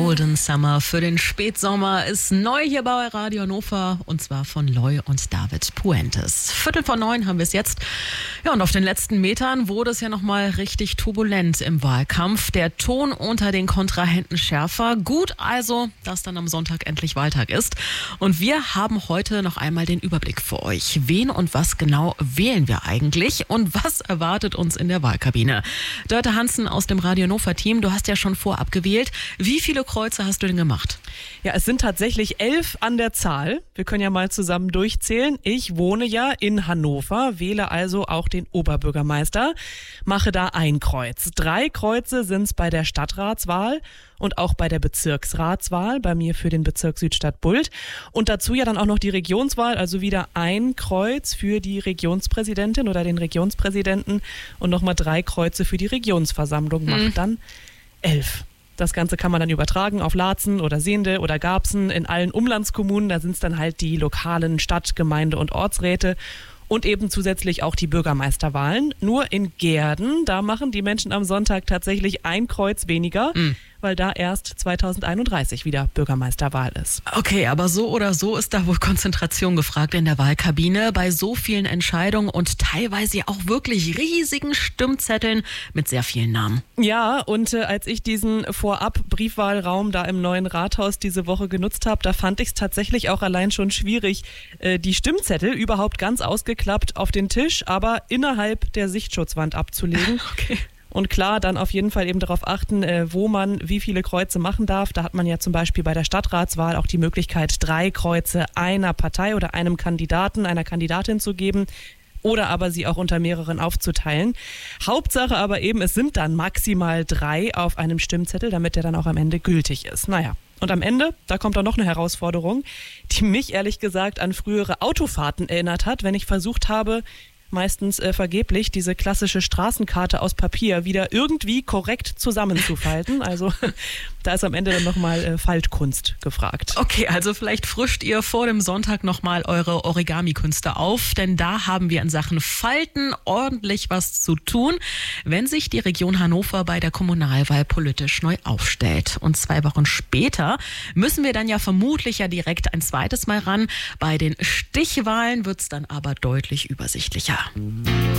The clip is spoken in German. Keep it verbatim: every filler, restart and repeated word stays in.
Golden Summer für den Spätsommer ist neu hier bei Radio Hannover und zwar von Loy und David Puentes. Viertel vor neun haben wir es jetzt. Ja, und auf den letzten Metern wurde es ja nochmal richtig turbulent im Wahlkampf. Der Ton unter den Kontrahenten schärfer. Gut also, dass dann am Sonntag endlich Wahltag ist. Und wir haben heute noch einmal den Überblick für euch. Wen und was genau wählen wir eigentlich und was erwartet uns in der Wahlkabine? Dörte Hansen aus dem Radio Hannover Team, du hast ja schon vorab gewählt. Wie viele Kreuze hast du denn gemacht? Ja, es sind tatsächlich elf an der Zahl. Wir können ja mal zusammen durchzählen. Ich wohne ja in Hannover, wähle also auch den Oberbürgermeister, mache da ein Kreuz. Drei Kreuze sind es bei der Stadtratswahl und auch bei der Bezirksratswahl, bei mir für den Bezirk Südstadt-Bult. Und dazu ja dann auch noch die Regionswahl, also wieder ein Kreuz für die Regionspräsidentin oder den Regionspräsidenten und nochmal drei Kreuze für die Regionsversammlung, macht mhm. dann elf. Das Ganze kann man dann übertragen auf Laatzen oder Sehnde oder Garbsen in allen Umlandskommunen. Da sind es dann halt die lokalen Stadt-, Gemeinde- und Ortsräte und eben zusätzlich auch die Bürgermeisterwahlen. Nur in Gehrden, da machen die Menschen am Sonntag tatsächlich ein Kreuz weniger, mhm. weil da erst zweitausendeinunddreißig wieder Bürgermeisterwahl ist. Okay, aber so oder so ist da wohl Konzentration gefragt in der Wahlkabine bei so vielen Entscheidungen und teilweise auch wirklich riesigen Stimmzetteln mit sehr vielen Namen. Ja, und äh, als ich diesen Vorab-Briefwahlraum da im neuen Rathaus diese Woche genutzt habe, da fand ich es tatsächlich auch allein schon schwierig, äh, die Stimmzettel überhaupt ganz ausgeklappt auf den Tisch, aber innerhalb der Sichtschutzwand abzulegen. Okay. Und klar, dann auf jeden Fall eben darauf achten, äh, wo man wie viele Kreuze machen darf. Da hat man ja zum Beispiel bei der Stadtratswahl auch die Möglichkeit, drei Kreuze einer Partei oder einem Kandidaten, einer Kandidatin zu geben oder aber sie auch unter mehreren aufzuteilen. Hauptsache aber eben, es sind dann maximal drei auf einem Stimmzettel, damit der dann auch am Ende gültig ist. Naja. Und am Ende, da kommt auch noch eine Herausforderung, die mich ehrlich gesagt an frühere Autofahrten erinnert hat, wenn ich versucht habe, meistens äh, vergeblich, diese klassische Straßenkarte aus Papier wieder irgendwie korrekt zusammenzufalten. Also da ist am Ende dann nochmal äh, Faltkunst gefragt. Okay, also vielleicht frischt ihr vor dem Sonntag nochmal eure Origami-Künste auf, denn da haben wir in Sachen Falten ordentlich was zu tun, wenn sich die Region Hannover bei der Kommunalwahl politisch neu aufstellt. Und zwei Wochen später müssen wir dann ja vermutlich ja direkt ein zweites Mal ran. Bei den Stichwahlen wird es dann aber deutlich übersichtlicher.